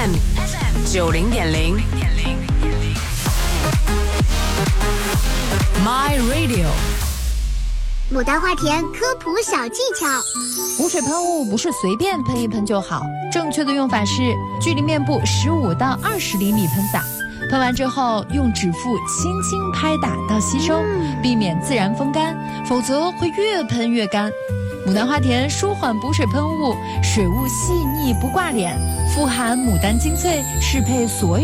FM 90.0 My Radio。 牡丹花田科普小技巧： 补水喷雾不是随便喷一喷就好，正确的用法是距离面部15到20厘米喷洒，喷完之后用指腹轻轻拍打到吸收，避免自然风干，否则会越喷越干。牡丹花田舒缓补水喷雾，水雾细腻不挂脸，富含牡丹精粹，适配所有